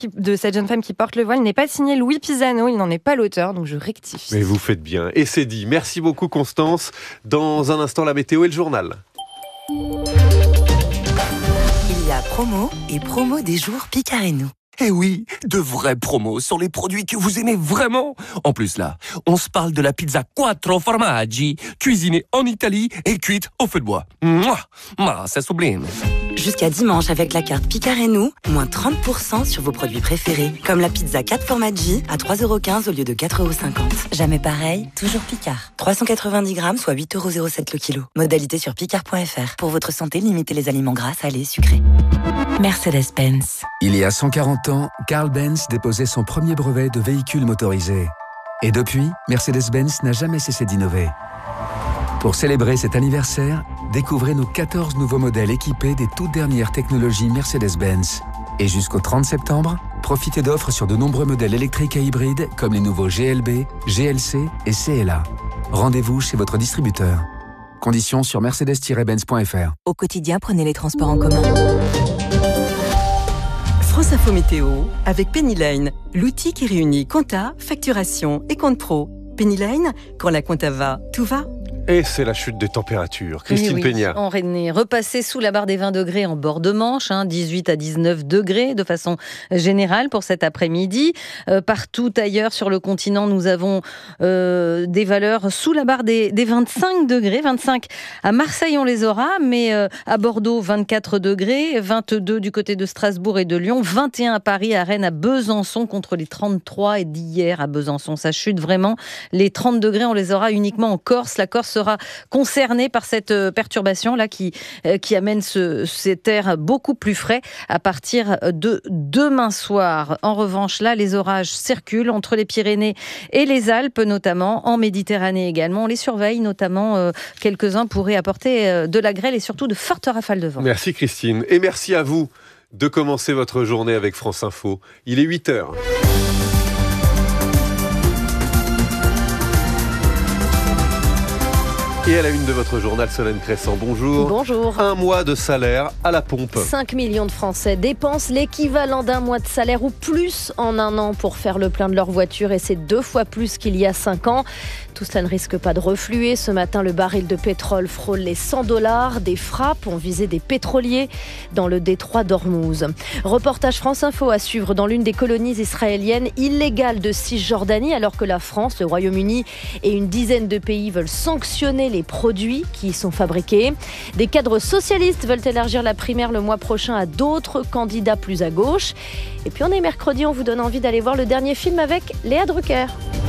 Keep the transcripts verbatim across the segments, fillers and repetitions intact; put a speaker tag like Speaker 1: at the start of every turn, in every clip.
Speaker 1: de cette jeune femme qui porte le voile n'est pas signé Louis Pisano, il n'en est pas l'auteur, donc je rectifie.
Speaker 2: Mais vous faites bien, et c'est dit. Merci beaucoup Constance. Dans un instant, la météo et le journal.
Speaker 3: Il y a promo et promo des jours Picarenou.
Speaker 4: Eh oui, de vraies promos sur les produits que vous aimez vraiment. En plus là, on se parle de la pizza Quattro Formaggi, cuisinée en Italie et cuite au feu de bois. Mouah, Mouah, c'est sublime.
Speaker 3: Jusqu'à dimanche avec la carte Picarenou, moins trente pour cent sur vos produits préférés. Comme la pizza quatre Formaggi à trois euros quinze au lieu de quatre euros cinquante. Jamais pareil, toujours Picard. trois cent quatre-vingt-dix grammes, soit huit euros zéro sept le kilo. Modalité sur picard point f r. Pour votre santé, limitez les aliments gras, salés, sucrés. Mercedes-Benz.
Speaker 5: Il y a cent quarante ans, Carl Benz déposait son premier brevet de véhicule motorisé. Et depuis, Mercedes-Benz n'a jamais cessé d'innover. Pour célébrer cet anniversaire, découvrez nos quatorze nouveaux modèles équipés des toutes dernières technologies Mercedes-Benz. Et jusqu'au trente septembre, profitez d'offres sur de nombreux modèles électriques et hybrides comme les nouveaux G L B, G L C et C L A. Rendez-vous chez votre distributeur. Conditions sur mercedes tiret benz point f r.
Speaker 3: Au quotidien, prenez les transports en commun.
Speaker 6: France Info Météo avec Pennyline, l'outil qui réunit compta, facturation et compte pro. Pennyline, quand la compta va, tout va.
Speaker 2: Et c'est la chute des températures. Christine
Speaker 7: oui, oui.
Speaker 2: Peña.
Speaker 7: On est repassé sous la barre des vingt degrés en bord de Manche, hein, dix-huit à dix-neuf degrés de façon générale pour cet après-midi. Euh, partout ailleurs sur le continent, nous avons euh, des valeurs sous la barre des, des vingt-cinq degrés. vingt-cinq à Marseille, on les aura, mais euh, à Bordeaux, vingt-quatre degrés, vingt-deux du côté de Strasbourg et de Lyon, vingt et un à Paris, à Rennes, à Besançon, contre les trente-trois et d'hier à Besançon. Ça chute vraiment. Les trente degrés, on les aura uniquement en Corse. La Corse sera concernée par cette perturbation là qui, qui amène ce, cet air beaucoup plus frais à partir de demain soir. En revanche, là, les orages circulent entre les Pyrénées et les Alpes, notamment en Méditerranée également. On les surveille, notamment euh, quelques-uns pourraient apporter euh, de la grêle et surtout de fortes rafales de vent.
Speaker 2: Merci Christine, et merci à vous de commencer votre journée avec France Info. Il est huit heures. Et à la une de votre journal, Solène Crescent, bonjour.
Speaker 8: Bonjour.
Speaker 2: Un mois de salaire à la pompe.
Speaker 8: cinq millions de Français dépensent l'équivalent d'un mois de salaire ou plus en un an pour faire le plein de leur voiture, et c'est deux fois plus qu'il y a cinq ans. Tout cela ne risque pas de refluer. Ce matin, le baril de pétrole frôle les cent dollars. Des frappes ont visé des pétroliers dans le détroit d'Ormuz. Reportage France Info à suivre dans l'une des colonies israéliennes illégales de Cisjordanie, alors que la France, le Royaume-Uni et une dizaine de pays veulent sanctionner les produits qui y sont fabriqués. Des cadres socialistes veulent élargir la primaire le mois prochain à d'autres candidats plus à gauche. Et puis on est mercredi, on vous donne envie d'aller voir le dernier film avec Léa Drucker.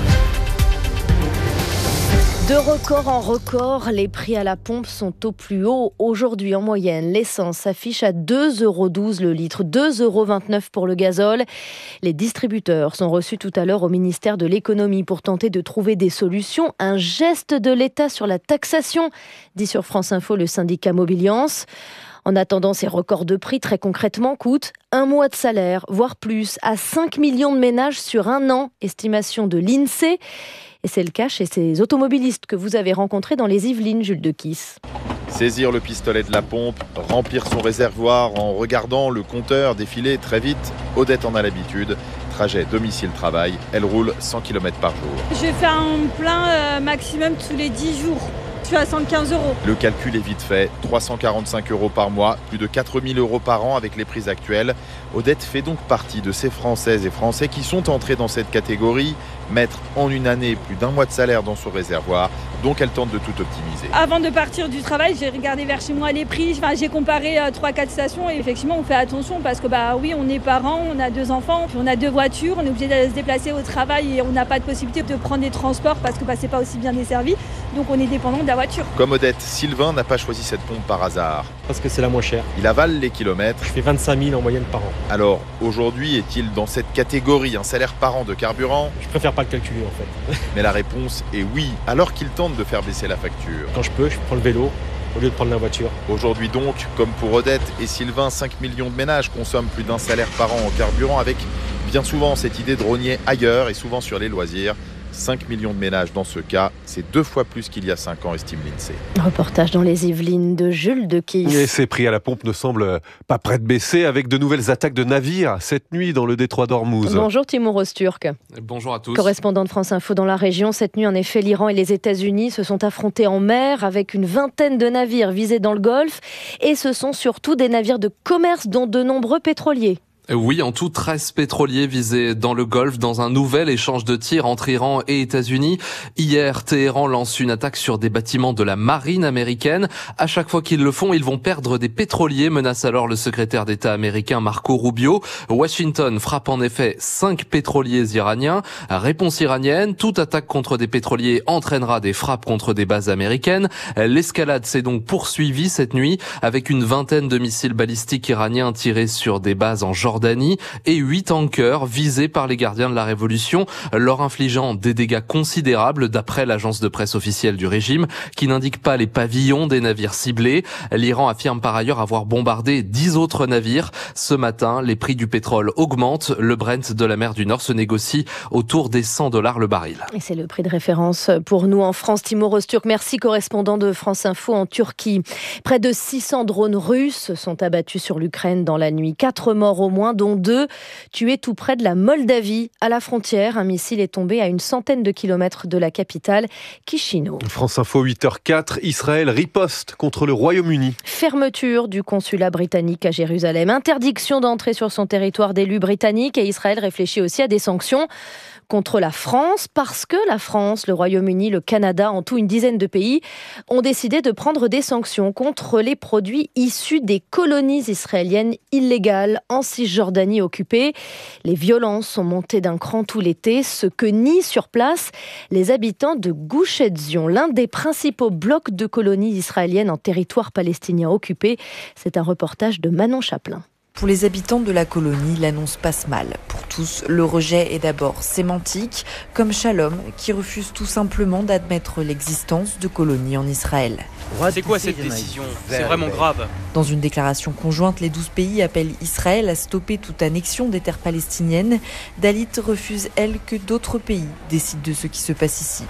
Speaker 8: De record en record, les prix à la pompe sont au plus haut. Aujourd'hui, en moyenne, l'essence s'affiche à deux euros douze le litre, deux euros vingt-neuf pour le gazole. Les distributeurs sont reçus tout à l'heure au ministère de l'économie pour tenter de trouver des solutions. Un geste de l'État sur la taxation, dit sur France Info le syndicat Mobiliance. En attendant, ces records de prix, très concrètement, coûtent un mois de salaire, voire plus, à cinq millions de ménages sur un an, estimation de l'INSEE. Et c'est le cas chez ces automobilistes que vous avez rencontrés dans les Yvelines, Jules de Kiss.
Speaker 9: Saisir le pistolet de la pompe, remplir son réservoir en regardant le compteur défiler très vite. Odette en a l'habitude. Trajet domicile-travail, elle roule cent kilomètres par jour.
Speaker 10: Je fais un plein euh, maximum tous les dix jours. Je suis à soixante-quinze euros.
Speaker 9: Le calcul est vite fait, trois cent quarante-cinq euros par mois, plus de quatre mille euros par an avec les prix actuels. Odette fait donc partie de ces Françaises et Français qui sont entrés dans cette catégorie, mettre en une année plus d'un mois de salaire dans son réservoir, donc elle tente de tout optimiser.
Speaker 10: Avant de partir du travail, j'ai regardé vers chez moi les prix, enfin, j'ai comparé euh, trois quatre stations et effectivement on fait attention parce que bah oui, on est parents, on a deux enfants, puis on a deux voitures, on est obligé de se déplacer au travail et on n'a pas de possibilité de prendre des transports parce que bah, c'est pas aussi bien desservi, donc on est dépendant de la voiture.
Speaker 9: Comme Odette, Sylvain n'a pas choisi cette pompe par hasard.
Speaker 11: Parce que c'est la moins chère.
Speaker 9: Il avale les kilomètres.
Speaker 11: Je fais vingt-cinq mille en moyenne par an.
Speaker 9: Alors, aujourd'hui, est-il dans cette catégorie, un salaire par an de carburant ?
Speaker 11: Je préfère pas le calculer en fait.
Speaker 9: Mais la réponse est oui, alors qu'il tente de faire baisser la facture.
Speaker 11: Quand je peux, je prends le vélo au lieu de prendre la voiture.
Speaker 9: Aujourd'hui donc, comme pour Odette et Sylvain, cinq millions de ménages consomment plus d'un salaire par an en carburant, avec bien souvent cette idée de rogner ailleurs et souvent sur les loisirs. cinq millions de ménages dans ce cas. C'est deux fois plus qu'il y a cinq ans, estime l'INSEE.
Speaker 8: Reportage dans les Yvelines de Jules Dequisse.
Speaker 2: Et ces prix à la pompe ne semblent pas près de baisser avec de nouvelles attaques de navires cette nuit dans le détroit d'Ormuz.
Speaker 8: Bonjour Timur Öztürk.
Speaker 12: Bonjour à tous.
Speaker 8: Correspondant de France Info dans la région, cette nuit en effet l'Iran et les États-Unis se sont affrontés en mer avec une vingtaine de navires visés dans le Golfe et ce sont surtout des navires de commerce dont de nombreux pétroliers.
Speaker 12: Oui, en tout, treize pétroliers visés dans le Golfe dans un nouvel échange de tirs entre Iran et États-Unis. Hier, Téhéran lance une attaque sur des bâtiments de la marine américaine. À chaque fois qu'ils le font, ils vont perdre des pétroliers, menace alors le secrétaire d'État américain Marco Rubio. Washington frappe en effet cinq pétroliers iraniens. Réponse iranienne, toute attaque contre des pétroliers entraînera des frappes contre des bases américaines. L'escalade s'est donc poursuivie cette nuit avec une vingtaine de missiles balistiques iraniens tirés sur des bases en Jordanie. Jordanie et huit tankers visés par les gardiens de la révolution, leur infligeant des dégâts considérables d'après l'agence de presse officielle du régime qui n'indique pas les pavillons des navires ciblés. L'Iran affirme par ailleurs avoir bombardé dix autres navires. Ce matin, les prix du pétrole augmentent. Le Brent de la mer du Nord se négocie autour des cent dollars le baril.
Speaker 8: Et c'est le prix de référence pour nous en France. Timur Öztürk, merci, correspondant de France Info en Turquie. Près de six cents drones russes sont abattus sur l'Ukraine dans la nuit. Quatre morts au moins, dont deux tués tout près de la Moldavie. À la frontière, un missile est tombé à une centaine de kilomètres de la capitale, Chisinau.
Speaker 2: France Info huit heures quatre, Israël riposte contre le Royaume-Uni.
Speaker 8: Fermeture du consulat britannique à Jérusalem, interdiction d'entrer sur son territoire d'élus britanniques et Israël réfléchit aussi à des sanctions contre la France, parce que la France, le Royaume-Uni, le Canada, en tout une dizaine de pays, ont décidé de prendre des sanctions contre les produits issus des colonies israéliennes illégales en Cisjordanie occupée. Les violences sont montées d'un cran tout l'été, ce que nient sur place les habitants de Gush Etzion, l'un des principaux blocs de colonies israéliennes en territoire palestinien occupé. C'est un reportage de Manon Chaplin.
Speaker 13: Pour les habitants de la colonie, l'annonce passe mal. Pour tous, le rejet est d'abord sémantique, comme Shalom, qui refuse tout simplement d'admettre l'existence de colonies en Israël.
Speaker 14: C'est quoi cette décision ? C'est vraiment grave.
Speaker 13: Dans une déclaration conjointe, les douze pays appellent Israël à stopper toute annexion des terres palestiniennes. Dalit refuse, elle, que d'autres pays décident de ce qui se passe ici.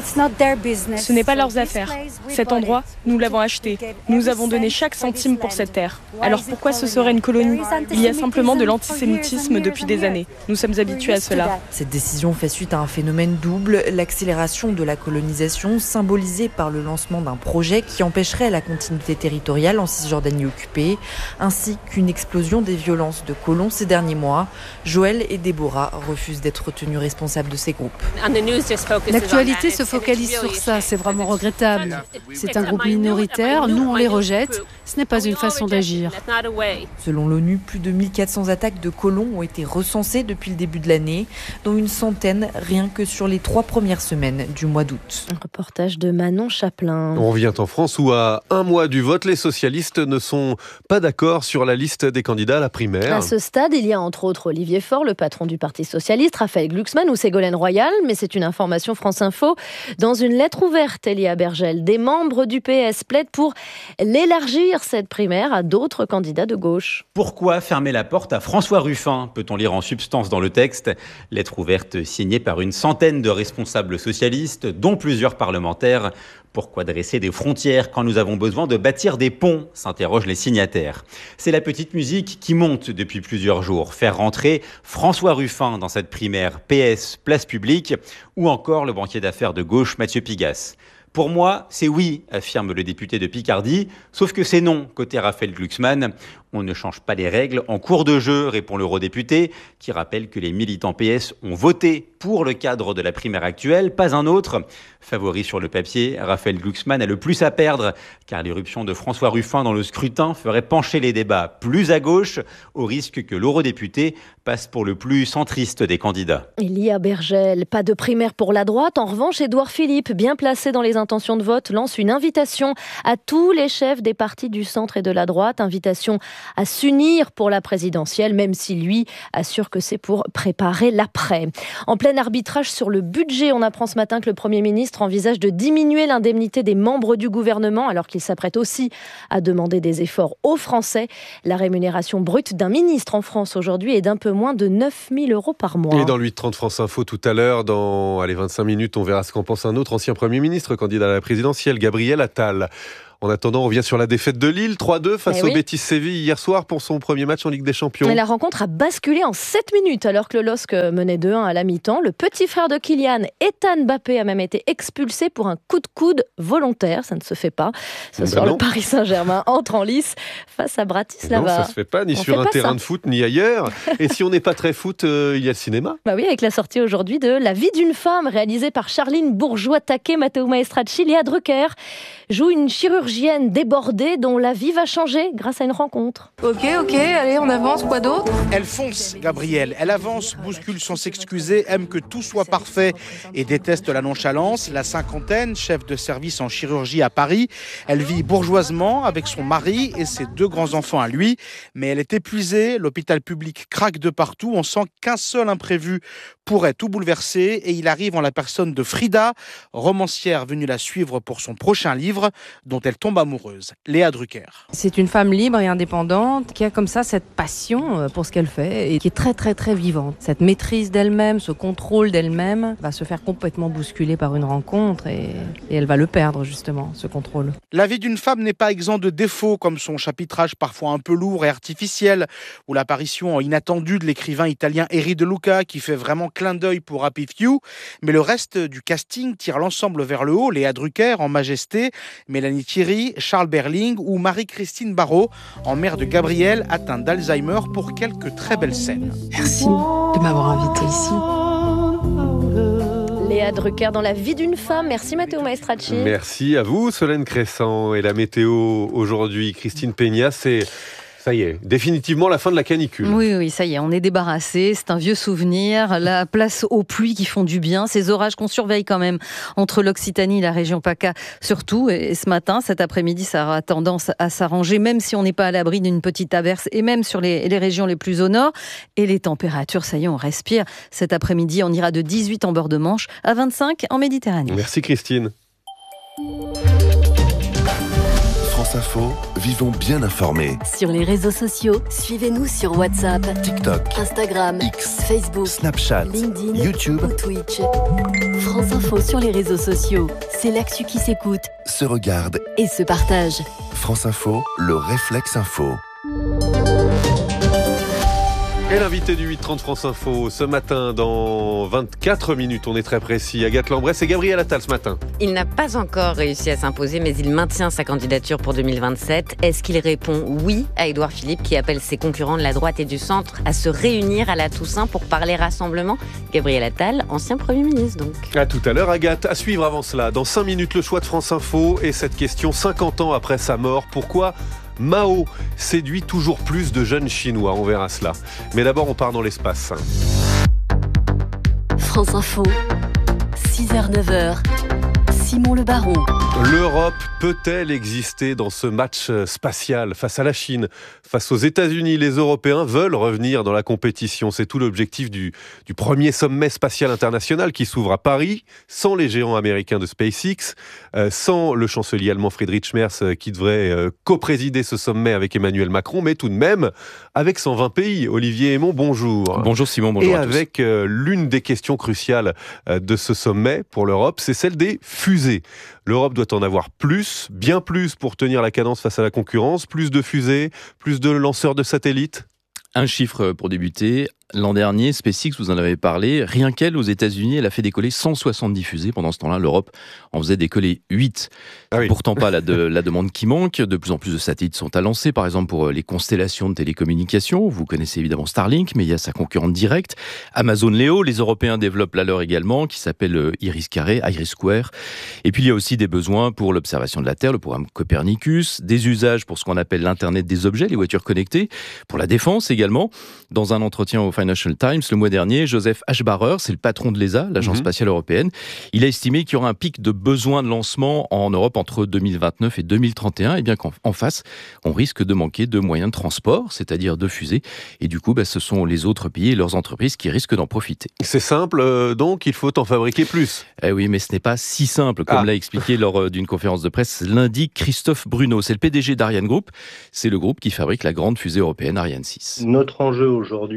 Speaker 15: Ce n'est pas leurs affaires. Cet endroit, nous l'avons acheté. Nous avons donné chaque centime pour cette terre. Alors pourquoi ce serait une colonie ? Il y a simplement de l'antisémitisme depuis des années. Nous sommes habitués à cela.
Speaker 13: Cette décision fait suite à un phénomène double, l'accélération de la colonisation, symbolisée par le lancement d'un projet qui empêcherait la continuité territoriale en Cisjordanie occupée, ainsi qu'une explosion des violences de colons ces derniers mois. Joël et Déborah refusent d'être tenus responsables de ces groupes.
Speaker 16: L'actualité se focalise sur ça, c'est vraiment regrettable. C'est un groupe minoritaire, nous on les rejette, ce n'est pas une façon d'agir.
Speaker 13: Selon l'ONU, plus de mille quatre cents attaques de colons ont été recensées depuis le début de l'année, dont une centaine rien que sur les trois premières semaines du mois d'août.
Speaker 8: Un reportage de Manon Chaplin.
Speaker 2: On revient en France où à un mois du vote, les socialistes ne sont pas d'accord sur la liste des candidats à la primaire.
Speaker 8: À ce stade, il y a entre autres Olivier Faure, le patron du Parti socialiste, Raphaël Glucksmann ou Ségolène Royal, mais c'est une information France Info. Dans une lettre ouverte, Elia Bergel, des membres du P S plaident pour l'élargir cette primaire à d'autres candidats de gauche.
Speaker 17: Pourquoi fermer la porte à François Ruffin, peut-on lire en substance dans le texte. Lettre ouverte signée par une centaine de responsables socialistes, dont plusieurs parlementaires. Pourquoi dresser des frontières quand nous avons besoin de bâtir des ponts, s'interrogent les signataires. C'est la petite musique qui monte depuis plusieurs jours. Faire rentrer François Ruffin dans cette primaire P S Place Publique ou encore le banquier d'affaires de gauche Mathieu Pigasse. Pour moi, c'est oui, affirme le député de Picardie, sauf que c'est non, côté Raphaël Glucksmann. On ne change pas les règles en cours de jeu, répond l'eurodéputé, qui rappelle que les militants P S ont voté pour le cadre de la primaire actuelle, pas un autre. Favori sur le papier, Raphaël Glucksmann a le plus à perdre, car l'éruption de François Ruffin dans le scrutin ferait pencher les débats plus à gauche, au risque que l'eurodéputé passe pour le plus centriste des candidats.
Speaker 8: Elia Bergel, pas de primaire pour la droite. En revanche, Édouard Philippe, bien placé dans les intentions de vote, lance une invitation à tous les chefs des partis du centre et de la droite. Invitation à s'unir pour la présidentielle, même si lui assure que c'est pour préparer l'après. En plein arbitrage sur le budget, on apprend ce matin que le Premier ministre envisage de diminuer l'indemnité des membres du gouvernement, alors qu'il s'apprête aussi à demander des efforts aux Français. La rémunération brute d'un ministre en France aujourd'hui est d'un peu peu moins de neuf mille euros par mois.
Speaker 2: Et dans le huit trente France Info tout à l'heure, dans allez, vingt-cinq minutes, on verra ce qu'en pense un autre ancien Premier ministre, candidat à la présidentielle, Gabriel Attal. En attendant, on revient sur la défaite de Lille, trois deux face
Speaker 8: Eh
Speaker 2: au
Speaker 8: oui.
Speaker 2: Betis Séville hier soir pour son premier match en Ligue des Champions.
Speaker 8: Et la rencontre a basculé en sept minutes alors que le L O S C menait deux un à la mi-temps. Le petit frère de Kylian, Ethan Mbappé, a même été expulsé pour un coup de coude volontaire. Ça ne se fait pas. Ce
Speaker 2: Ben
Speaker 8: soir,
Speaker 2: non.
Speaker 8: le Paris Saint-Germain entre en lice face à Bratislava.
Speaker 2: Non, ça se fait pas, ni
Speaker 8: On
Speaker 2: sur
Speaker 8: fait
Speaker 2: un
Speaker 8: pas
Speaker 2: terrain
Speaker 8: ça.
Speaker 2: de foot, ni ailleurs. Et si on n'est pas très foot, euh, il y a le cinéma.
Speaker 8: Bah oui, avec la sortie aujourd'hui de La vie d'une femme, réalisée par Charline Bourgeois-Taquet, Matteo Maestracci, Léa Drucker joue une chirurgienne débordée dont la vie va changer grâce à une rencontre.
Speaker 18: Ok, ok, allez, on avance, quoi d'autre? Elle fonce, Gabrielle. Elle avance, bouscule sans s'excuser, aime que tout soit parfait et déteste la nonchalance. La cinquantaine, chef de service en chirurgie à Paris. Elle vit bourgeoisement avec son mari et ses deux grands-enfants à lui. Mais elle est épuisée, l'hôpital public craque de partout. On sent qu'un seul imprévu pourrait tout bouleverser et il arrive en la personne de Frida, romancière venue la suivre pour son prochain livre dont elle tombe amoureuse. Léa Drucker.
Speaker 19: C'est une femme libre et indépendante qui a comme ça cette passion pour ce qu'elle fait et qui est très très très vivante. Cette maîtrise d'elle-même, ce contrôle d'elle-même va se faire complètement bousculer par une rencontre et, et elle va le perdre justement, ce contrôle.
Speaker 18: La vie d'une femme n'est pas exempt de défauts comme son chapitrage parfois un peu lourd et artificiel ou l'apparition inattendue de l'écrivain italien Eri De Luca qui fait vraiment clin d'œil pour Happy Few. Mais le reste du casting tire l'ensemble vers le haut. Léa Drucker en Majesté, Mélanie Thierry, Charles Berling ou Marie-Christine Barrault en mère de Gabriel atteinte d'Alzheimer pour quelques très belles scènes.
Speaker 19: Merci de m'avoir invitée ici.
Speaker 8: Léa Drucker dans La vie d'une femme. Merci Matteo Maestracci.
Speaker 2: Merci à vous, Solène Crescent. Et la météo aujourd'hui, Christine Peña, c'est... Ça y est, définitivement la fin de la canicule.
Speaker 7: Oui, oui, ça y est, on est débarrassé. C'est un vieux souvenir. La place aux pluies qui font du bien. Ces orages qu'on surveille quand même entre l'Occitanie et la région PACA surtout. Et ce matin, cet après-midi, ça aura tendance à s'arranger, même si on n'est pas à l'abri d'une petite averse et même sur les, les régions les plus au nord. Et les températures, ça y est, on respire. Cet après-midi, on ira de dix-huit en bord de Manche à vingt-cinq en Méditerranée.
Speaker 2: Merci Christine.
Speaker 20: France Info, vivons bien informés.
Speaker 21: Sur les réseaux sociaux, suivez-nous sur WhatsApp,
Speaker 20: TikTok,
Speaker 21: Instagram,
Speaker 20: X,
Speaker 21: Facebook,
Speaker 20: Snapchat,
Speaker 21: LinkedIn,
Speaker 20: YouTube
Speaker 21: ou Twitch. France Info sur les réseaux sociaux, c'est l'actu qui s'écoute
Speaker 20: se regarde
Speaker 21: et se partage.
Speaker 20: France Info, le réflexe info.
Speaker 2: Et l'invité du huit trente France Info ce matin dans vingt-quatre minutes, on est très précis. Agathe Lambresse et Gabriel Attal ce matin.
Speaker 22: Il n'a pas encore réussi à s'imposer, mais il maintient sa candidature pour deux mille vingt-sept. Est-ce qu'il répond oui à Édouard Philippe qui appelle ses concurrents de la droite et du centre à se réunir à la Toussaint pour parler rassemblement? Gabriel Attal, ancien Premier ministre donc.
Speaker 2: À tout à l'heure Agathe, à suivre avant cela. Dans cinq minutes, le choix de France Info et cette question cinquante ans après sa mort, pourquoi Mao séduit toujours plus de jeunes Chinois? On verra cela. Mais d'abord, on part dans l'espace.
Speaker 21: France Info, six heures neuf heures. Simon Le Baron.
Speaker 2: L'Europe peut-elle exister dans ce match spatial face à la Chine, face aux États-Unis? Les Européens veulent revenir dans la compétition. C'est tout l'objectif du, du premier sommet spatial international qui s'ouvre à Paris, sans les géants américains de SpaceX, euh, sans le chancelier allemand Friedrich Merz euh, qui devrait euh, coprésider ce sommet avec Emmanuel Macron, mais tout de même avec cent vingt pays. Olivier Aymon, bonjour.
Speaker 23: Bonjour Simon, bonjour
Speaker 2: Et
Speaker 23: à tous.
Speaker 2: avec euh, l'une des questions cruciales euh, de ce sommet pour l'Europe, c'est celle des fusées. L'Europe doit en avoir plus, bien plus pour tenir la cadence face à la concurrence, plus de fusées, plus de lanceurs de satellites.
Speaker 23: Un chiffre pour débuter. L'an dernier, SpaceX, vous en avez parlé, rien qu'elle, aux États-Unis, elle a fait décoller cent soixante-dix fusées. Pendant ce temps-là, l'Europe en faisait décoller huit.
Speaker 2: Ah oui.
Speaker 23: Pourtant pas la, de, la demande qui manque. De plus en plus de satellites sont à lancer, par exemple pour les constellations de télécommunications. Vous connaissez évidemment Starlink, mais il y a sa concurrente directe. Amazon Leo, les Européens développent la leur également, qui s'appelle Iris Carré, Iris Square. Et puis il y a aussi des besoins pour l'observation de la Terre, le programme Copernicus, des usages pour ce qu'on appelle l'Internet des objets, les voitures connectées, pour la défense également. Dans un entretien au Financial Times le mois dernier, Joseph Aschbacher, c'est le patron de l'E S A, l'Agence mmh. spatiale européenne, il a estimé qu'il y aura un pic de besoins de lancement en Europe entre deux mille vingt-neuf et deux mille trente et un, et bien qu'en en face, on risque de manquer de moyens de transport, c'est-à-dire de fusées, et du coup, bah, ce sont les autres pays et leurs entreprises qui risquent d'en profiter.
Speaker 2: C'est simple, euh, donc il faut en fabriquer plus.
Speaker 23: Eh oui, mais ce n'est pas si simple, comme ah. l'a expliqué lors d'une conférence de presse lundi Christophe Bruno, c'est le P D G d'Ariane Group, c'est le groupe qui fabrique la grande fusée européenne Ariane six.
Speaker 24: Notre enjeu aujourd'hui,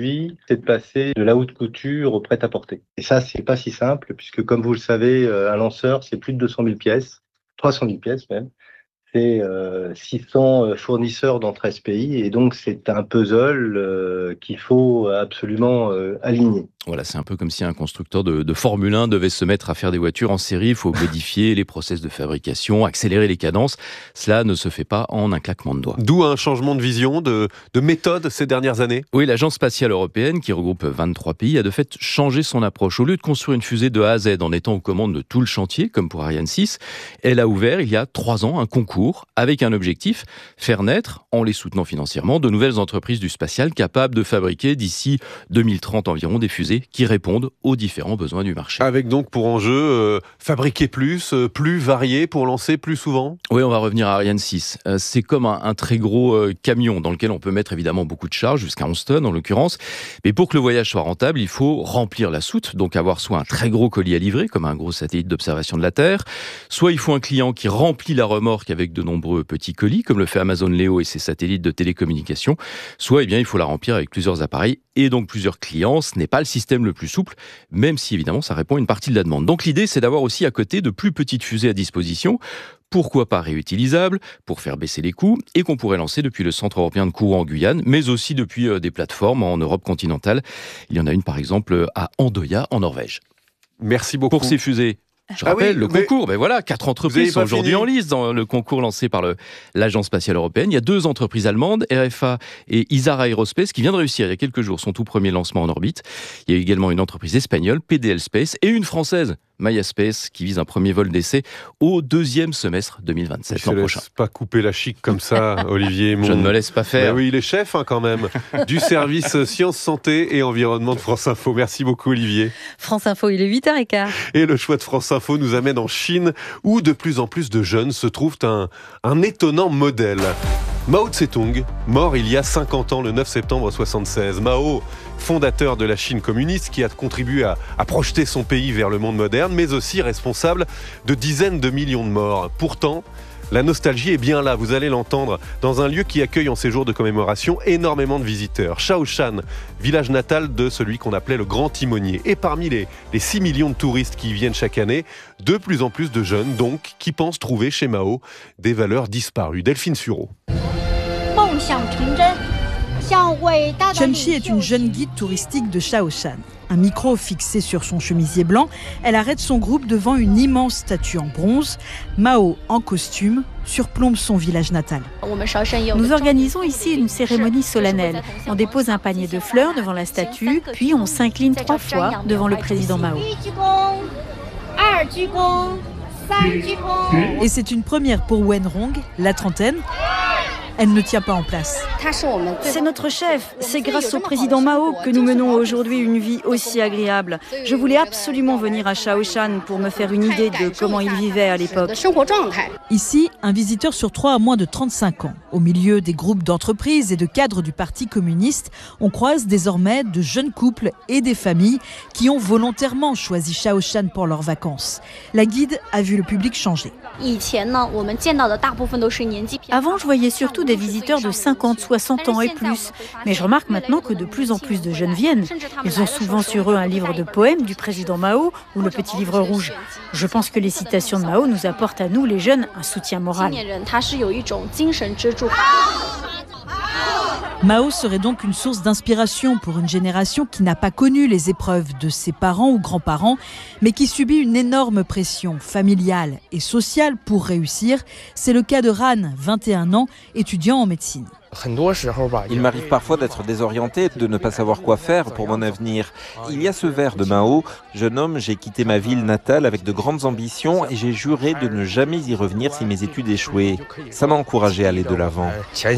Speaker 1: c'est de passer de la haute couture au prêt-à-porter. Et ça, c'est pas si simple, puisque comme vous le savez, un lanceur, c'est plus de deux cent mille pièces, trois cent mille pièces même. C'est euh, six cents fournisseurs dans treize pays, et donc c'est un puzzle euh, qu'il faut absolument euh, aligner.
Speaker 23: Voilà, c'est un peu comme si un constructeur de, de Formule un devait se mettre à faire des voitures en série. Il faut modifier les process de fabrication, accélérer les cadences. Cela ne se fait pas en un claquement de doigts.
Speaker 2: D'où un changement de vision, de, de méthode ces dernières années.
Speaker 23: Oui, l'Agence spatiale européenne, qui regroupe vingt-trois pays, a de fait changé son approche. Au lieu de construire une fusée de A à Z en étant aux commandes de tout le chantier, comme pour Ariane six, elle a ouvert il y a trois ans un concours avec un objectif, faire naître, en les soutenant financièrement, de nouvelles entreprises du spatial capables de fabriquer d'ici deux mille trente environ des fusées qui répondent aux différents besoins du marché.
Speaker 2: Avec donc pour enjeu euh, fabriquer plus, euh, plus varié pour lancer plus souvent.
Speaker 23: Oui, on va revenir à Ariane six. Euh, c'est comme un, un très gros euh, camion dans lequel on peut mettre évidemment beaucoup de charges, jusqu'à onze tonnes en l'occurrence. Mais pour que le voyage soit rentable, il faut remplir la soute, donc avoir soit un très gros colis à livrer, comme un gros satellite d'observation de la Terre, soit il faut un client qui remplit la remorque avec de nombreux petits colis, comme le fait Amazon Leo et ses satellites de télécommunication, soit eh bien, il faut la remplir avec plusieurs appareils et donc plusieurs clients. Ce n'est pas le système le plus souple, même si évidemment ça répond à une partie de la demande. Donc l'idée, c'est d'avoir aussi à côté de plus petites fusées à disposition, pourquoi pas réutilisables, pour faire baisser les coûts, et qu'on pourrait lancer depuis le Centre européen de Kourou en Guyane, mais aussi depuis des plateformes en Europe continentale. Il y en a une par exemple à Andoya en Norvège.
Speaker 2: Merci beaucoup.
Speaker 23: Pour ces fusées, je
Speaker 2: ah
Speaker 23: rappelle
Speaker 2: oui,
Speaker 23: le concours, ben voilà, quatre entreprises sont aujourd'hui
Speaker 2: fini.
Speaker 23: en lice dans le concours lancé par le, l'Agence spatiale européenne. Il y a deux entreprises allemandes, R F A et Isara Aerospace, qui vient de réussir il y a quelques jours son tout premier lancement en orbite. Il y a également une entreprise espagnole, P D L Space, et une française, Maya Space, qui vise un premier vol d'essai au deuxième semestre deux mille vingt-sept,
Speaker 2: Je
Speaker 23: l'an
Speaker 2: ne
Speaker 23: prochain.
Speaker 2: laisse pas couper la chic comme ça, Olivier.
Speaker 23: Je ne me laisse pas faire.
Speaker 2: Ben oui, il est chef hein, quand même du service Sciences, Santé et Environnement de France Info. Merci beaucoup, Olivier.
Speaker 7: France Info, il est huit heures quinze.
Speaker 2: Et le choix de France Info nous amène en Chine, où de plus en plus de jeunes se trouvent un, un étonnant modèle. Mao Tse-tung, mort il y a cinquante ans, le neuf septembre soixante-seize. Mao, fondateur de la Chine communiste, qui a contribué à, à projeter son pays vers le monde moderne, mais aussi responsable de dizaines de millions de morts. Pourtant, la nostalgie est bien là, vous allez l'entendre, dans un lieu qui accueille en ces jours de commémoration énormément de visiteurs. Shaoshan, village natal de celui qu'on appelait le Grand Timonier. Et parmi les, les six millions de touristes qui y viennent chaque année, de plus en plus de jeunes, donc, qui pensent trouver chez Mao des valeurs disparues. Delphine Sureau.
Speaker 4: Chen-Chi est une jeune guide touristique de Shaoshan. Un micro fixé sur son chemisier blanc, elle arrête son groupe devant une immense statue en bronze. Mao, en costume, surplombe son village natal.
Speaker 5: Nous organisons ici une cérémonie solennelle. On dépose un panier de fleurs devant la statue, puis on s'incline trois fois devant le président Mao.
Speaker 4: Et c'est une première pour Wen Rong, la trentaine. Elle ne tient pas en place.
Speaker 5: C'est notre chef. C'est grâce au président Mao que nous menons aujourd'hui une vie aussi agréable. Je voulais absolument venir à Shaoshan pour me faire une idée de comment il vivait à l'époque.
Speaker 4: Ici, un visiteur sur trois a moins de trente-cinq ans. Au milieu des groupes d'entreprises et de cadres du Parti communiste, on croise désormais de jeunes couples et des familles qui ont volontairement choisi Shaoshan pour leurs vacances. La guide a vu le public changer.
Speaker 5: Avant, je voyais surtout des visiteurs de cinquante, soixante ans et plus. Mais je remarque maintenant que de plus en plus de jeunes viennent. Ils ont souvent sur eux un livre de poèmes du président Mao ou le petit livre rouge. Je pense que les citations de Mao nous apportent à nous, les jeunes, un soutien moral.
Speaker 4: Mao serait donc une source d'inspiration pour une génération qui n'a pas connu les épreuves de ses parents ou grands-parents, mais qui subit une énorme pression familiale et sociale pour réussir. C'est le cas de Ran, vingt et un ans, étudiant en médecine.
Speaker 24: Il m'arrive parfois d'être désorienté, de ne pas savoir quoi faire pour mon avenir. Il y a ce vers de Mao, « Jeune homme, j'ai quitté ma ville natale avec de grandes ambitions et j'ai juré de ne jamais y revenir si mes études échouaient. » Ça m'a encouragé à aller de l'avant.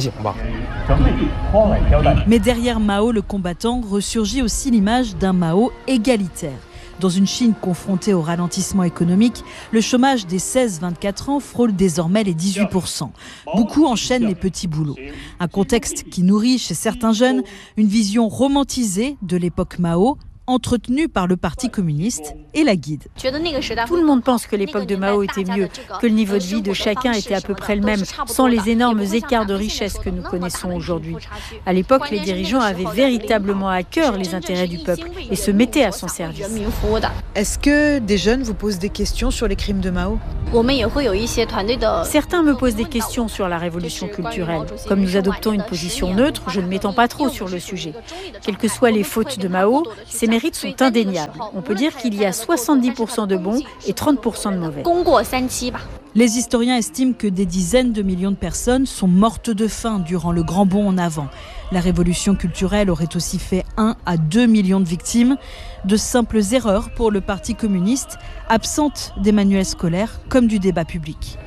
Speaker 4: Mais derrière Mao, le combattant, ressurgit aussi l'image d'un Mao égalitaire. Dans une Chine confrontée au ralentissement économique, le chômage des seize à vingt-quatre ans frôle désormais les dix-huit pour cent. Beaucoup enchaînent les petits boulots. Un contexte qui nourrit chez certains jeunes une vision romantisée de l'époque Mao, entretenu par le Parti communiste et la guide.
Speaker 5: Tout le monde pense que l'époque de Mao était mieux, que le niveau de vie de chacun était à peu près le même, sans les énormes écarts de richesse que nous connaissons aujourd'hui. À l'époque, les dirigeants avaient véritablement à cœur les intérêts du peuple et se mettaient à son service.
Speaker 4: Est-ce que des jeunes vous posent des questions sur les crimes de Mao ?
Speaker 5: Certains me posent des questions sur la révolution culturelle. Comme nous adoptons une position neutre, je ne m'étends pas trop sur le sujet. Quelles que soient les fautes de Mao, ses mérites sont indéniables. On peut dire qu'il y a soixante-dix pour cent de bons et trente pour cent de mauvais.
Speaker 4: Les historiens estiment que des dizaines de millions de personnes sont mortes de faim durant le grand bond en avant. La révolution culturelle aurait aussi fait un à deux millions de victimes. De simples erreurs pour le Parti communiste, absentes des manuels scolaires comme du débat public.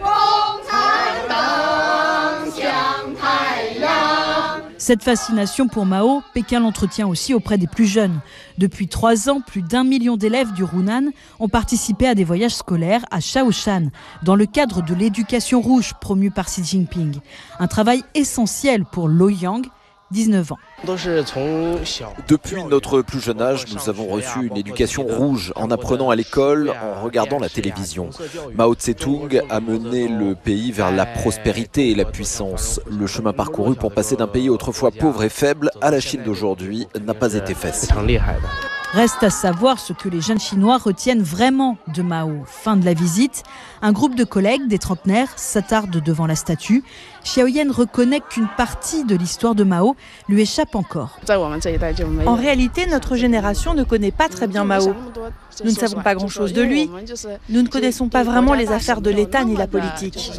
Speaker 4: Cette fascination pour Mao, Pékin l'entretient aussi auprès des plus jeunes. Depuis trois ans, plus d'un million d'élèves du Hunan ont participé à des voyages scolaires à Shaoshan, dans le cadre de l'éducation rouge promue par Xi Jinping. Un travail essentiel pour Lo Yang, dix-neuf ans.
Speaker 3: Depuis notre plus jeune âge, nous avons reçu une éducation rouge en apprenant à l'école, en regardant la télévision. Mao Tse-tung a mené le pays vers la prospérité et la puissance. Le chemin parcouru pour passer d'un pays autrefois pauvre et faible à la Chine d'aujourd'hui n'a pas été facile.
Speaker 4: Reste à savoir ce que les jeunes Chinois retiennent vraiment de Mao. Fin de la visite, un groupe de collègues, des trentenaires, s'attarde devant la statue. Xiaoyan reconnaît qu'une partie de l'histoire de Mao lui échappe encore.
Speaker 6: En réalité, notre génération ne connaît pas très bien Mao. Nous ne savons pas grand-chose de lui. Nous ne connaissons pas vraiment les affaires de l'État ni la politique.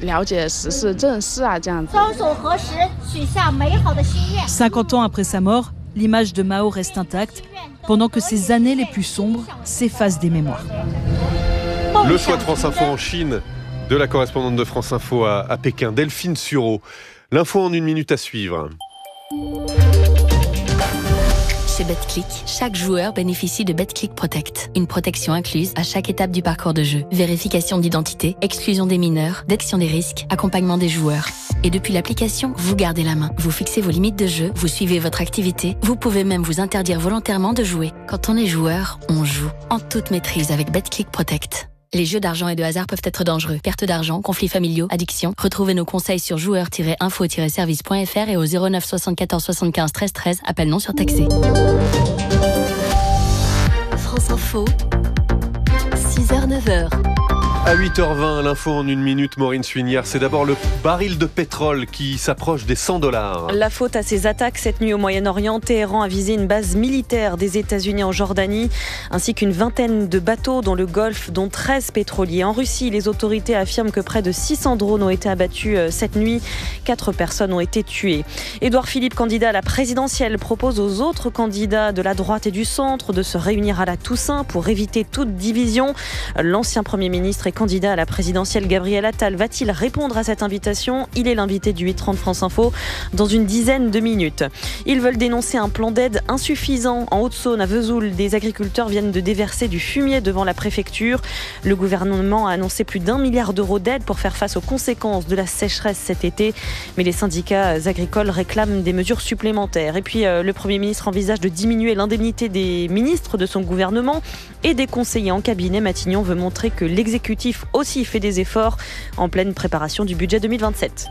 Speaker 4: cinquante ans après sa mort, l'image de Mao reste intacte, pendant que ses années les plus sombres s'effacent des mémoires.
Speaker 2: Le choix de France Info en Chine, de la correspondante de France Info à, à Pékin, Delphine Sureau. L'info en une minute à suivre.
Speaker 21: Chez BetClick, chaque joueur bénéficie de BetClick Protect. Une protection incluse à chaque étape du parcours de jeu. Vérification d'identité, exclusion des mineurs, détection des risques, accompagnement des joueurs. Et depuis l'application, vous gardez la main. Vous fixez vos limites de jeu, vous suivez votre activité. Vous pouvez même vous interdire volontairement de jouer. Quand on est joueur, on joue. En toute maîtrise avec BetClick Protect. Les jeux d'argent et de hasard peuvent être dangereux. Perte d'argent, conflits familiaux, addiction. Retrouvez nos conseils sur joueurs tiret info tiret service point f r et au zéro neuf soixante-quatorze soixante-quinze treize treize. Appel non surtaxé. France Info, six heures neuf heures.
Speaker 2: À huit heures vingt, l'info en une minute, Maureen Suignard. C'est d'abord le baril de pétrole qui s'approche des cent dollars.
Speaker 10: La faute à ces attaques cette nuit au Moyen-Orient. Téhéran a visé une base militaire des États-Unis en Jordanie, ainsi qu'une vingtaine de bateaux dans le Golfe, dont treize pétroliers. En Russie, les autorités affirment que près de six cents drones ont été abattus cette nuit. Quatre personnes ont été tuées. Édouard Philippe, candidat à la présidentielle, propose aux autres candidats de la droite et du centre de se réunir à la Toussaint pour éviter toute division. L'ancien Premier ministre et candidat à la présidentielle Gabriel Attal va-t-il répondre à cette invitation ? Il est l'invité du huit trente France Info dans une dizaine de minutes. Ils veulent dénoncer un plan d'aide insuffisant. En Haute-Saône, à Vesoul, des agriculteurs viennent de déverser du fumier devant la préfecture. Le gouvernement a annoncé plus d'un milliard d'euros d'aide pour faire face aux conséquences de la sécheresse cet été. Mais les syndicats agricoles réclament des mesures supplémentaires. Et puis, euh, le Premier ministre envisage de diminuer l'indemnité des ministres de son gouvernement et des conseillers en cabinet. Matignon veut montrer que l'exécutif aussi fait des efforts en pleine préparation du budget deux mille vingt-sept.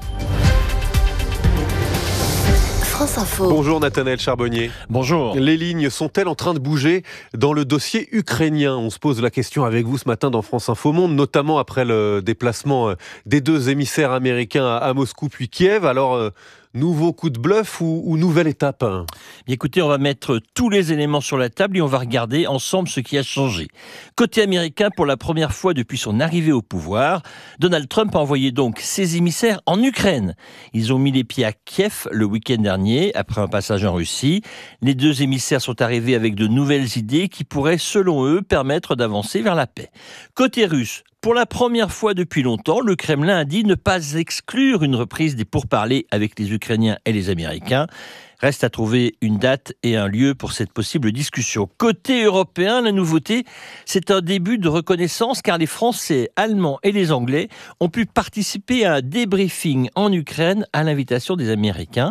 Speaker 21: France Info.
Speaker 2: Bonjour Nathanaël Charbonnier.
Speaker 11: Bonjour.
Speaker 2: Les lignes sont-elles en train de bouger dans le dossier ukrainien ? On se pose la question avec vous ce matin dans France Info Monde, notamment après le déplacement des deux émissaires américains à Moscou puis Kiev. Alors, euh, nouveau coup de bluff ou, ou nouvelle étape ?
Speaker 11: Écoutez, on va mettre tous les éléments sur la table et on va regarder ensemble ce qui a changé. Côté américain, pour la première fois depuis son arrivée au pouvoir, Donald Trump a envoyé donc ses émissaires en Ukraine. Ils ont mis les pieds à Kiev le week-end dernier, après un passage en Russie. Les deux émissaires sont arrivés avec de nouvelles idées qui pourraient, selon eux, permettre d'avancer vers la paix. Côté russe, pour la première fois depuis longtemps, le Kremlin a dit ne pas exclure une reprise des pourparlers avec les Ukrainiens et les Américains. Reste à trouver une date et un lieu pour cette possible discussion. Côté européen, la nouveauté, c'est un début de reconnaissance car les Français, Allemands et les Anglais ont pu participer à un débriefing en Ukraine à l'invitation des Américains.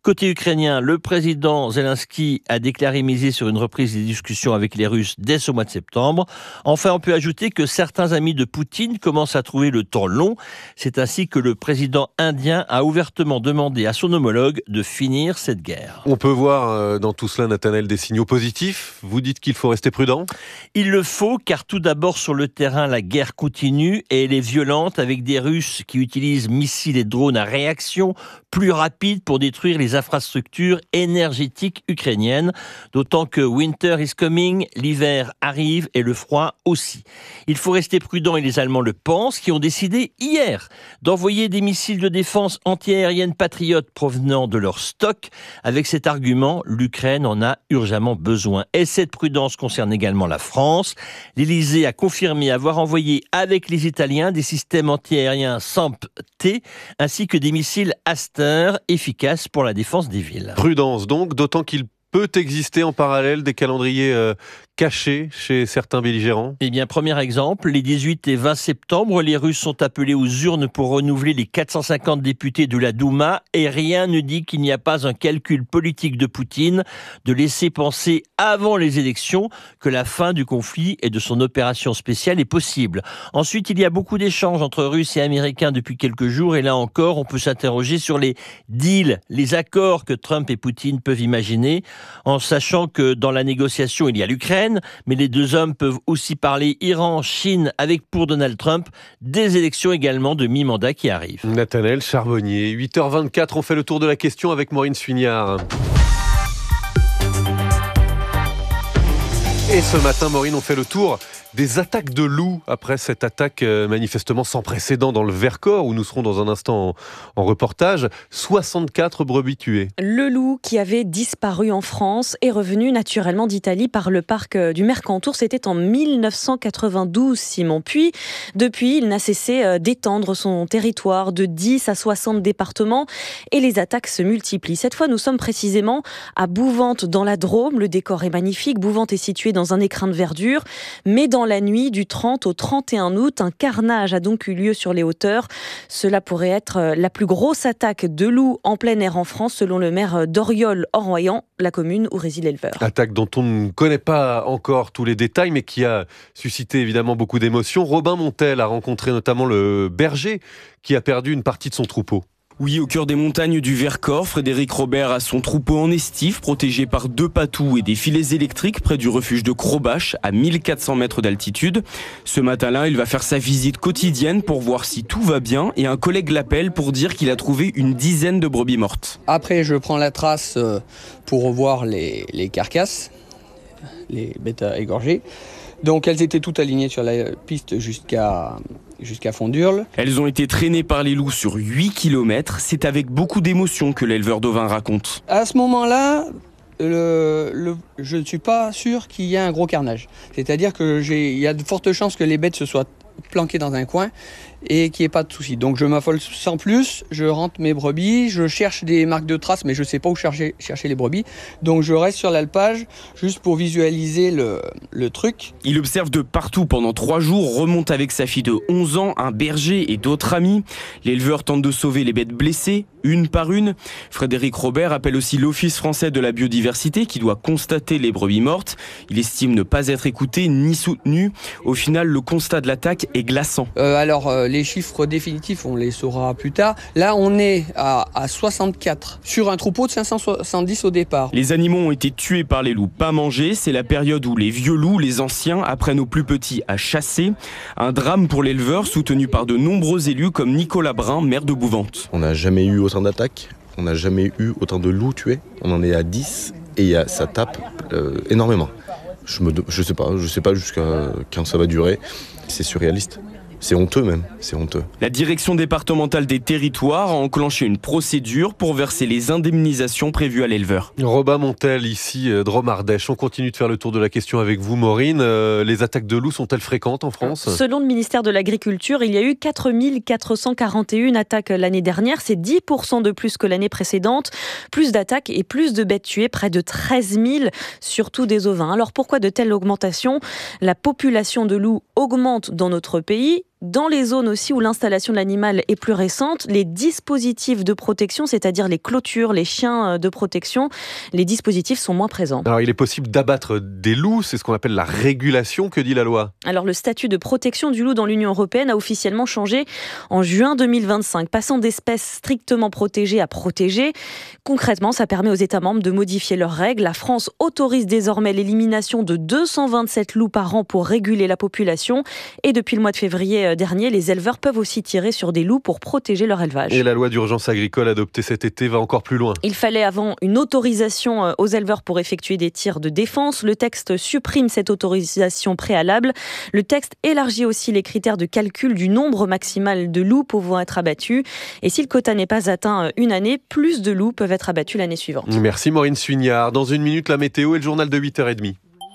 Speaker 11: Côté ukrainien, le président Zelensky a déclaré miser sur une reprise des discussions avec les Russes dès ce mois de septembre. Enfin, on peut ajouter que certains amis de Poutine commencent à trouver le temps long. C'est ainsi que le président indien a ouvertement demandé à son homologue de finir cette guerre.
Speaker 2: On peut voir dans tout cela, Nathanaël, des signaux positifs. Vous dites qu'il faut rester prudent ?
Speaker 11: Il le faut, car tout d'abord sur le terrain, la guerre continue et elle est violente avec des Russes qui utilisent missiles et drones à réaction plus rapide pour détruire les infrastructures énergétiques ukrainiennes. D'autant que winter is coming, l'hiver arrive et le froid aussi. Il faut rester prudent et les Allemands le pensent, qui ont décidé hier d'envoyer des missiles de défense antiaérienne patriotes provenant de leur stock. Avec cet argument, l'Ukraine en a urgemment besoin. Et cette prudence concerne également la France. L'Élysée a confirmé avoir envoyé avec les Italiens des systèmes antiaériens SAMP-T ainsi que des missiles Aster efficaces pour la défense des villes.
Speaker 2: Prudence donc, d'autant qu'il peut exister en parallèle des calendriers euh, cachés chez certains belligérants.
Speaker 11: Eh bien, premier exemple, les dix-huit et vingt septembre, les Russes sont appelés aux urnes pour renouveler les quatre cent cinquante députés de la Douma et rien ne dit qu'il n'y a pas un calcul politique de Poutine de laisser penser avant les élections que la fin du conflit et de son opération spéciale est possible. Ensuite, il y a beaucoup d'échanges entre Russes et Américains depuis quelques jours et là encore, on peut s'interroger sur les deals, les accords que Trump et Poutine peuvent imaginer, en sachant que dans la négociation, il y a l'Ukraine, mais les deux hommes peuvent aussi parler Iran, Chine, avec pour Donald Trump des élections également de mi-mandat qui arrivent.
Speaker 2: Nathanaël Charbonnier, huit heures vingt-quatre, on fait le tour de la question avec Maureen Suignard. Et ce matin, Maureen, on fait le tour des attaques de loups après cette attaque manifestement sans précédent dans le Vercors où nous serons dans un instant en, en reportage. soixante-quatre brebis tuées.
Speaker 10: Le loup qui avait disparu en France est revenu naturellement d'Italie par le parc du Mercantour. C'était en mille neuf cent quatre-vingt-douze, Simon. Puis, depuis, il n'a cessé d'étendre son territoire de dix à soixante départements et les attaques se multiplient. Cette fois, nous sommes précisément à Bouvante dans la Drôme. Le décor est magnifique. Bouvante est situé dans un écrin de verdure, mais dans la nuit du trente au trente et un août, un carnage a donc eu lieu sur les hauteurs. Cela pourrait être la plus grosse attaque de loups en plein air en France, selon le maire d'Oriol-en-Royan, la commune où réside l'éleveur.
Speaker 2: Attaque dont on ne connaît pas encore tous les détails, mais qui a suscité évidemment beaucoup d'émotions. Robin Montel a rencontré notamment le berger qui a perdu une partie de son troupeau.
Speaker 9: Oui, au cœur des montagnes du Vercors, Frédéric Robert a son troupeau en estif, protégé par deux patous et des filets électriques près du refuge de Crobache, à mille quatre cents mètres d'altitude. Ce matin-là, il va faire sa visite quotidienne pour voir si tout va bien et un collègue l'appelle pour dire qu'il a trouvé une dizaine de brebis mortes.
Speaker 12: Après, je prends la trace pour revoir les, les carcasses, les bêtes égorgées. Donc elles étaient toutes alignées sur la piste jusqu'à jusqu'à Fondurle.
Speaker 9: Elles ont été traînées par les loups sur huit kilomètres. C'est avec beaucoup d'émotion que l'éleveur d'ovins raconte.
Speaker 12: À ce moment-là, le, le, je ne suis pas sûr qu'il y ait un gros carnage. C'est-à-dire qu'il y a de fortes chances que les bêtes se soient planquées dans un coin et qu'il n'y ait pas de souci. Donc je m'affole sans plus, je rentre mes brebis, je cherche des marques de traces, mais je ne sais pas où chercher, chercher les brebis. Donc je reste sur l'alpage juste pour visualiser le, le truc.
Speaker 9: Il observe de partout pendant trois jours, remonte avec sa fille de onze ans, un berger et d'autres amis. L'éleveur tente de sauver les bêtes blessées, une par une. Frédéric Robert appelle aussi l'Office français de la biodiversité qui doit constater les brebis mortes. Il estime ne pas être écouté ni soutenu. Au final, le constat de l'attaque est glaçant.
Speaker 12: Euh, alors, euh, les chiffres définitifs, on les saura plus tard. Là, on est à, à soixante-quatre sur un troupeau de cinq cent soixante-dix au départ.
Speaker 9: Les animaux ont été tués par les loups, pas mangés. C'est la période où les vieux loups, les anciens, apprennent aux plus petits à chasser. Un drame pour l'éleveur, soutenu par de nombreux élus comme Nicolas Brun, maire de Bouvante.
Speaker 14: On n'a jamais eu autant d'attaques, on n'a jamais eu autant de loups tués. On en est à dix et ça tape euh, énormément. Je ne je sais pas, je sais pas jusqu'à quand ça va durer. C'est surréaliste. C'est honteux même, c'est honteux.
Speaker 9: La direction départementale des territoires a enclenché une procédure pour verser les indemnisations prévues à l'éleveur.
Speaker 2: Robin Montel, ici, Drôme-Ardèche. On continue de faire le tour de la question avec vous, Maureen. Euh, les attaques de loups sont-elles fréquentes en France ?
Speaker 10: Selon le ministère de l'Agriculture, il y a eu quatre mille quatre cent quarante et une attaques l'année dernière. C'est dix pour cent de plus que l'année précédente. Plus d'attaques et plus de bêtes tuées, près de treize mille, surtout des ovins. Alors pourquoi de telles augmentations ? La population de loups augmente dans notre pays. Dans les zones aussi où l'installation de l'animal est plus récente, les dispositifs de protection, c'est-à-dire les clôtures, les chiens de protection, les dispositifs sont moins présents.
Speaker 2: Alors il est possible d'abattre des loups, c'est ce qu'on appelle la régulation. Que dit la loi ?
Speaker 10: Alors le statut de protection du loup dans l'Union européenne a officiellement changé en juin deux mille vingt-cinq, passant d'espèces strictement protégées à protégées. Concrètement, ça permet aux États membres de modifier leurs règles. La France autorise désormais l'élimination de deux cent vingt-sept loups par an pour réguler la population. Et depuis le mois de février dernier, les éleveurs peuvent aussi tirer sur des loups pour protéger leur élevage.
Speaker 2: Et la loi d'urgence agricole adoptée cet été va encore plus loin.
Speaker 10: Il fallait avant une autorisation aux éleveurs pour effectuer des tirs de défense. Le texte supprime cette autorisation préalable. Le texte élargit aussi les critères de calcul du nombre maximal de loups pouvant être abattus. Et si le quota n'est pas atteint une année, plus de loups peuvent être abattus l'année suivante.
Speaker 2: Merci Maureen Suignard. Dans une minute, la météo et le journal de huit heures trente.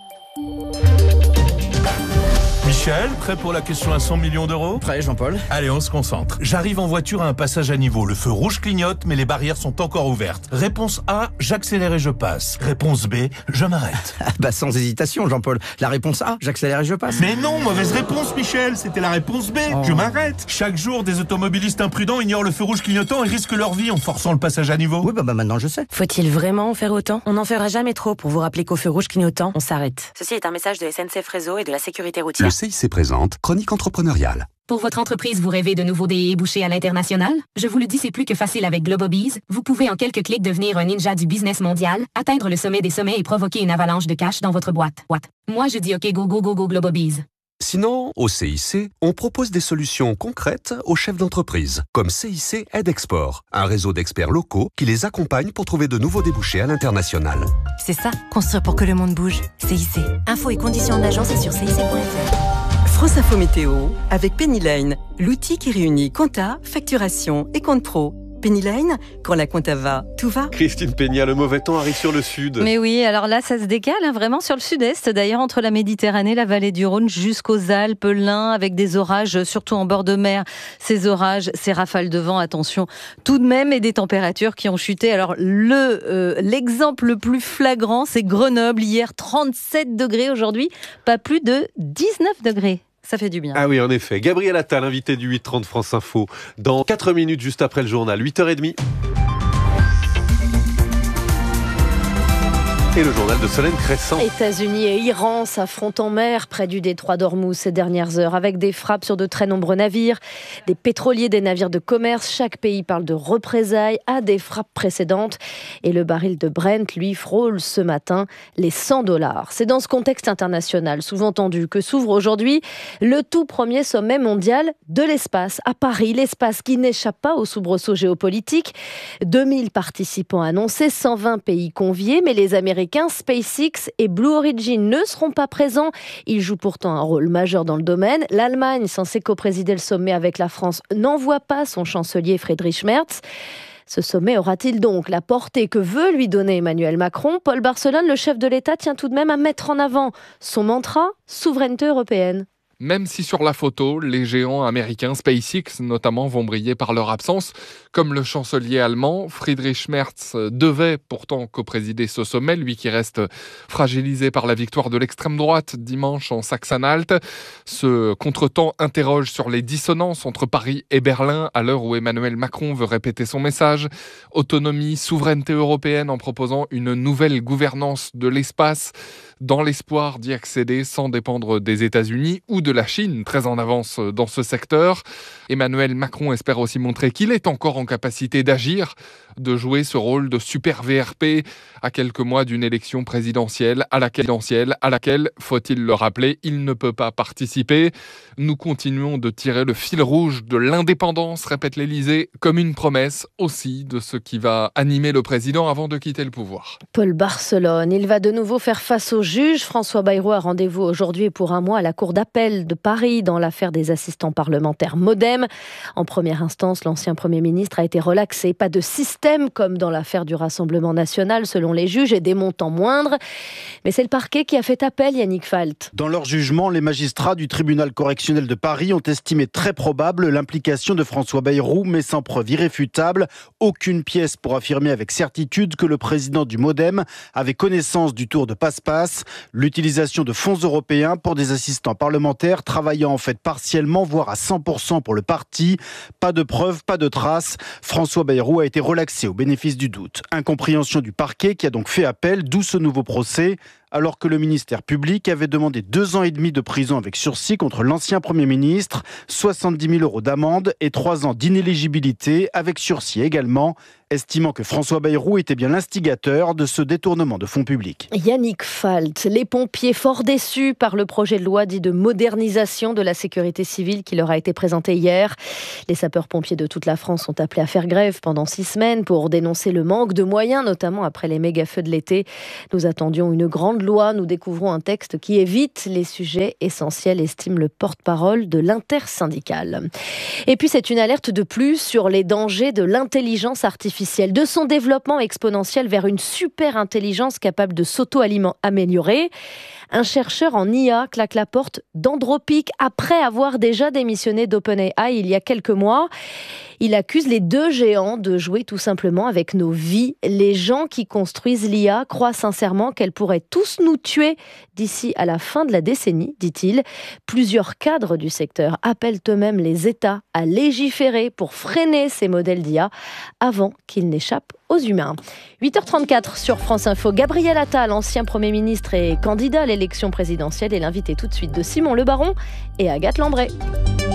Speaker 13: Michel, prêt pour la question à cent millions d'euros ?
Speaker 15: Prêt, Jean-Paul.
Speaker 13: Allez, on se concentre. J'arrive en voiture à un passage à niveau. Le feu rouge clignote, mais les barrières sont encore ouvertes. Réponse A, j'accélère et je passe. Réponse B, je m'arrête.
Speaker 15: Bah sans hésitation, Jean-Paul. La réponse A, j'accélère et je passe.
Speaker 13: Mais non, mauvaise réponse, Michel. C'était la réponse B, oh. Je m'arrête. Chaque jour, des automobilistes imprudents ignorent le feu rouge clignotant et risquent leur vie en forçant le passage à niveau.
Speaker 15: Oui, bah, bah maintenant je sais.
Speaker 16: Faut-il vraiment en faire autant ? On n'en fera jamais trop pour vous rappeler qu'au feu rouge clignotant, on s'arrête. Ceci est un message de S N C F Réseau et de la sécurité routière.
Speaker 17: Le C I C présente Chronique entrepreneuriale.
Speaker 25: Pour votre entreprise, vous rêvez de nouveaux débouchés à l'international ? Je vous le dis, c'est plus que facile avec Globobees. Vous pouvez en quelques clics devenir un ninja du business mondial, atteindre le sommet des sommets et provoquer une avalanche de cash dans votre boîte. What ? Moi, je dis OK, go, go, go, go, Globobees.
Speaker 17: Sinon, au C I C, on propose des solutions concrètes aux chefs d'entreprise, comme C I C Aide Export, un réseau d'experts locaux qui les accompagne pour trouver de nouveaux débouchés à l'international.
Speaker 21: C'est ça, construire pour que le monde bouge. C I C. Infos et conditions en agence et sur C I C point F R.
Speaker 26: France Info Météo avec Pennyline, l'outil qui réunit compta, facturation et compte pro. Pennyline, quand la compta va, tout va.
Speaker 2: Christine Peña, le mauvais temps arrive sur le sud.
Speaker 7: Mais oui, alors là, ça se décale hein, vraiment sur le sud-est. D'ailleurs, entre la Méditerranée, la vallée du Rhône, jusqu'aux Alpes, l'Ain, avec des orages, surtout en bord de mer. Ces orages, ces rafales de vent, attention, tout de même, et des températures qui ont chuté. Alors, le euh, l'exemple le plus flagrant, c'est Grenoble. Hier, trente-sept degrés. Aujourd'hui, pas plus de dix-neuf degrés. Ça fait du bien.
Speaker 2: Ah oui, en effet. Gabriel Attal, invité du huit heures trente France Info, dans quatre minutes, juste après le journal, huit heures trente. Et le journal de Solène Crescent.
Speaker 8: États-Unis et Iran s'affrontent en mer près du détroit d'Ormuz ces dernières heures avec des frappes sur de très nombreux navires, des pétroliers, des navires de commerce. Chaque pays parle de représailles à des frappes précédentes. Et le baril de Brent, lui, frôle ce matin les cent dollars. C'est dans ce contexte international, souvent tendu, que s'ouvre aujourd'hui le tout premier sommet mondial de l'espace à Paris. L'espace qui n'échappe pas aux soubresauts géopolitiques. deux mille participants annoncés, cent vingt pays conviés, mais les Américains SpaceX et Blue Origin ne seront pas présents. Ils jouent pourtant un rôle majeur dans le domaine. L'Allemagne, censée coprésider le sommet avec la France, n'envoie pas son chancelier Friedrich Merz. Ce sommet aura-t-il donc la portée que veut lui donner Emmanuel Macron ? Paul Barcelone, le chef de l'État, tient tout de même à mettre en avant son mantra « souveraineté européenne ».
Speaker 27: Même si sur la photo, les géants américains SpaceX notamment vont briller par leur absence, comme le chancelier allemand, Friedrich Merz devait pourtant coprésider ce sommet, lui qui reste fragilisé par la victoire de l'extrême droite dimanche en Saxe-Anhalt. Ce contretemps interroge sur les dissonances entre Paris et Berlin à l'heure où Emmanuel Macron veut répéter son message. Autonomie, souveraineté européenne en proposant une nouvelle gouvernance de l'espace, dans l'espoir d'y accéder sans dépendre des États-Unis ou de la Chine, très en avance dans ce secteur. Emmanuel Macron espère aussi montrer qu'il est encore en capacité d'agir, de jouer ce rôle de super V R P à quelques mois d'une élection présidentielle à laquelle, à laquelle, faut-il le rappeler, il ne peut pas participer. Nous continuons de tirer le fil rouge de l'indépendance, répète l'Élysée, comme une promesse aussi de ce qui va animer le président avant de quitter le pouvoir.
Speaker 8: Paul Barcelone, il va de nouveau faire face au juge. François Bayrou a rendez-vous aujourd'hui et pour un mois à la Cour d'appel de Paris dans l'affaire des assistants parlementaires Modem. En première instance, l'ancien Premier ministre a été relaxé. Pas de système comme dans l'affaire du Rassemblement national selon les juges et des montants moindres. Mais c'est le parquet qui a fait appel, Yannick Falt.
Speaker 28: Dans leur jugement, les magistrats du tribunal correctionnel de Paris ont estimé très probable l'implication de François Bayrou, mais sans preuve irréfutable. Aucune pièce pour affirmer avec certitude que le président du Modem avait connaissance du tour de passe-passe, l'utilisation de fonds européens pour des assistants parlementaires parlementaires, travaillant en fait partiellement, voire à cent pour cent pour le parti. Pas de preuves, pas de traces. François Bayrou a été relaxé au bénéfice du doute. Incompréhension du parquet qui a donc fait appel, d'où ce nouveau procès, alors que le ministère public avait demandé deux ans et demi de prison avec sursis contre l'ancien Premier ministre, soixante-dix mille euros d'amende et trois ans d'inéligibilité avec sursis également, estimant que François Bayrou était bien l'instigateur de ce détournement de fonds publics.
Speaker 8: Yannick Falt, les pompiers fort déçus par le projet de loi dit de modernisation de la sécurité civile qui leur a été présenté hier. Les sapeurs-pompiers de toute la France sont appelés à faire grève pendant six semaines pour dénoncer le manque de moyens, notamment après les méga-feux de l'été. Nous attendions une grande loi, nous découvrons un texte qui évite les sujets essentiels, estime le porte-parole de l'intersyndicale. Et puis c'est une alerte de plus sur les dangers de l'intelligence artificielle, de son développement exponentiel vers une super intelligence capable de s'auto-améliorer. Un chercheur en I A claque la porte d'Anthropic après avoir déjà démissionné d'OpenAI il y a quelques mois. Il accuse les deux géants de jouer tout simplement avec nos vies. Les gens qui construisent l'I A croient sincèrement qu'elle pourrait tous nous tuer d'ici à la fin de la décennie, dit-il. Plusieurs cadres du secteur appellent eux-mêmes les États à légiférer pour freiner ces modèles d'I A avant qu'ils n'échappent aux humains. huit heures trente-quatre sur France Info. Gabriel Attal, ancien Premier ministre et candidat à l'élection présidentielle, est l'invité tout de suite de Simon Le Baron et Agathe Lambray.